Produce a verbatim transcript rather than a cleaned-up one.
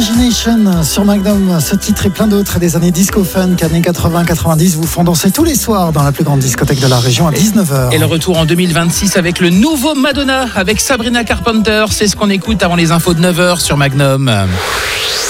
Imagination sur Magnum. Ce titre et plein d'autres des années disco funk, années quatre-vingts quatre-vingt-dix, vous font danser tous les soirs dans la plus grande discothèque de la région à dix-neuf heures. Et le retour en deux mille vingt-six avec le nouveau Madonna, avec Sabrina Carpenter. C'est ce qu'on écoute avant les infos de neuf heures sur Magnum.